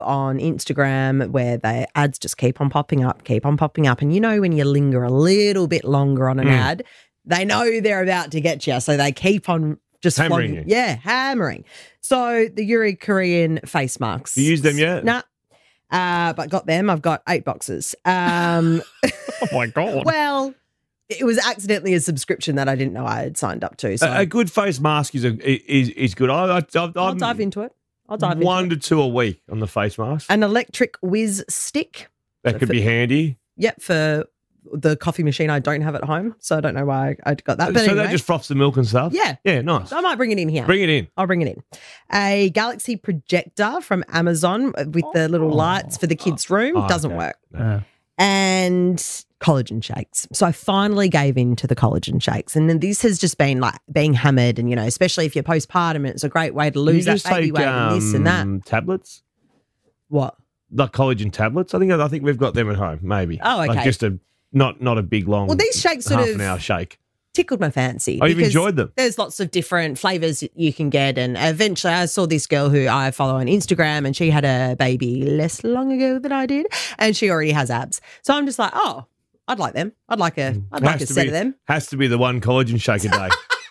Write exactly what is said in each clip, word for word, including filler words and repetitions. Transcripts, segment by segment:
on Instagram where the ads just keep on popping up, keep on popping up. And you know when you linger a little bit longer on an Mm. ad, they know they're about to get you, so they keep on just Hammering flogging- you. Yeah, hammering. So the Yuri Korean face masks. You used them yet? Nah. Uh, but got them. I've got eight boxes. Um, Oh, my God. well, it was accidentally a subscription that I didn't know I had signed up to. So A, a good face mask is a, is is good. I, I, I, I'll I'm dive into it. I'll dive into one it. to two a week on the face mask. An electric whiz stick. That could for- be handy. Yep, for the coffee machine I don't have at home, so I don't know why I got that. But so anyway, that just froths the milk and stuff? yeah, Yeah, nice. I might bring it in here. Bring it in. I'll bring it in. A Galaxy projector from Amazon with the little lights for the kids' room. Oh, Doesn't okay. work. Uh, And collagen shakes. So I finally gave in to the collagen shakes. And then this has just been like being hammered. And, you know, especially if you're postpartum, it's a great way to Can lose you that just baby take, weight and this and that. um, tablets? What? Like collagen tablets? I think I think we've got them at home, maybe. Oh, okay. Like just a not not a big long Well, these shakes sort half of- an hour shake. Tickled my fancy. Oh, you've because enjoyed them? There's lots of different flavors you can get. And eventually I saw this girl who I follow on Instagram and she had a baby less long ago than I did. And she already has abs. So I'm just like, oh, I'd like them. I'd like a, I'd like Has a to set be- of them. Has to be the one collagen shake a day.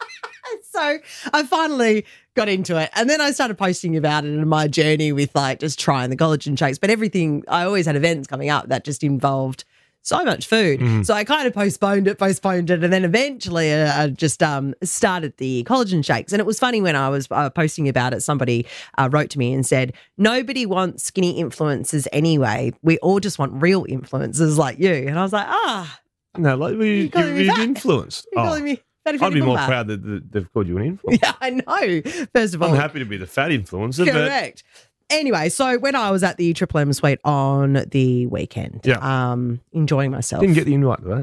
So I finally got into it. And then I started posting about it in my journey with like just trying the collagen shakes. But everything, I always had events coming up that just involved so much food. Mm. So I kind of postponed it, postponed it. And then eventually uh, I just um, started the collagen shakes. And it was funny when I was uh, posting about it, somebody uh, wrote to me and said, nobody wants skinny influencers anyway. We all just want real influencers like you. And I was like, ah, No, like we, You're calling me you've fat. influenced. you're Oh, calling me fatty, I'd fatty be more boomer. proud that, that they've called you an influencer. Yeah, I know. First of all, I'm happy to be the fat influencer, but correct. Anyway, so when I was at the Triple M Suite on the weekend, Yeah. um, enjoying myself, didn't get the invite to that.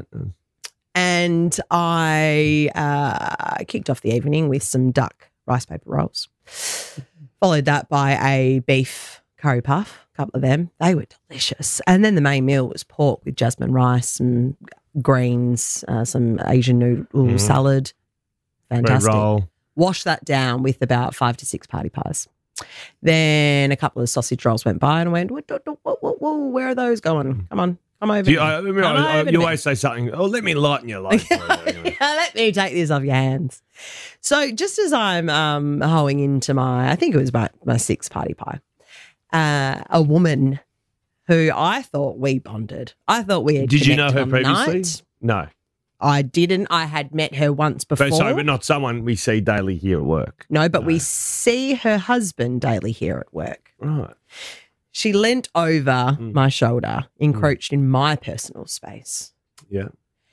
and I uh, kicked off the evening with some duck rice paper rolls. Followed that by a beef curry puff, a couple of them. They were delicious. And then the main meal was pork with jasmine rice, some greens, uh, some Asian noodle Mhm. salad. Red Fantastic. roll. Wash that down with about five to six party pies. Then a couple of sausage rolls went by and I went, whoa, whoa, whoa, whoa, whoa, where are those going? Come on, come over. Do you, here. I, I, mean, Come I, I, over to you me. always say something, oh, let me lighten your load. for you." Let me take this off your hands. So just as I'm um, hoeing into my, I think it was my, my sixth party pie, uh, a woman who I thought we bonded. I thought we had Did you know connected her on the previously? night. No. I didn't. I had met her once before. But, sorry, but not someone we see daily here at work. no, but we No. see her husband daily here at work. Right. She leant over Mm. my shoulder, encroached in my personal space. Yeah.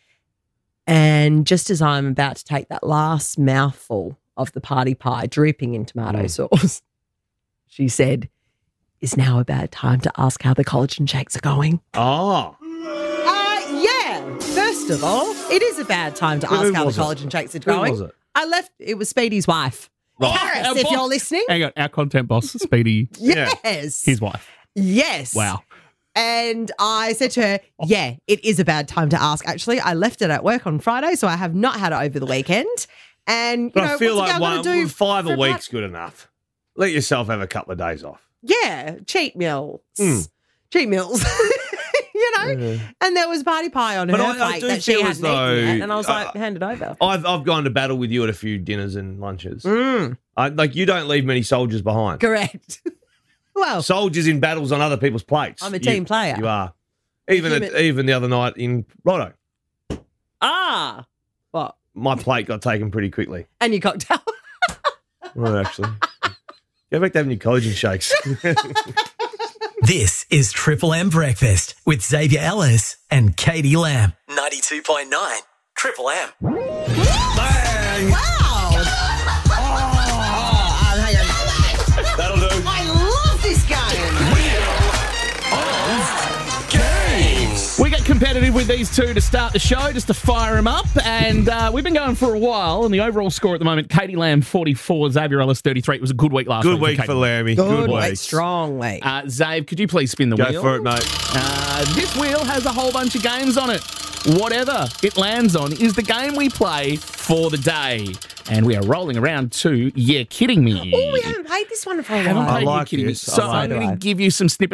And just as I'm about to take that last mouthful of the party pie dripping in tomato Mm. sauce, she said, is now a bad time to ask how the collagen shakes are going? Oh. Uh, yeah. First of all, it is a bad time to Who ask how the was it? collagen shakes are Who going. was it? I left, it was Speedy's wife. Right. Paris, Our if boss. you're listening. Hang on, our content boss, Speedy, Yeah. Yes. his wife. Yes. Wow. And I said to her, yeah, it is a bad time to ask, actually. I left it at work on Friday, so I have not had it over the weekend. And, you But know, I feel what's a like girl one, gonna do five for a about- week's good enough. Let yourself have a couple of days off. Yeah, cheat meals. Mm. Cheat meals. you know? And there was party pie on But her I- I plate do that she feel hadn't as though- eaten yet. And I was like, uh, hand it over. I've I've gone to battle with you at a few dinners and lunches. Mm, I, like you don't leave many soldiers behind. correct. well, Soldiers in battles on other people's plates. I'm a You- team player. You are. Even Human- at, even the other night in Roto, ah, what? my plate got taken pretty quickly. And your cocktail. Well, actually, go back to having your collagen shakes. This is Triple M Breakfast with Xavier Ellis and Katie Lamb. ninety-two point nine Triple M. Bang! Wow. Oh, hang on. That'll do. I love this game. We get competitive with these two to start the show, just to fire them up. And uh, we've been going for a while. And the overall score at the moment, Katie Lamb, forty-four, Xavier Ellis, thirty-three. It was a good week last Good week. week Katie for Lamb. Lammy. Good, Good week. week. Strong week. Uh, Xav, could you please spin the Go wheel? for it, mate. Uh, this wheel has a whole bunch of games on it. Whatever it lands on is the game we play for the day. And we are rolling around to Yeah Kidding Me. Oh, we haven't played this one for a Haven't while. played I Yeah like Kidding Me. this. I So like I'm going it. to give you some snippets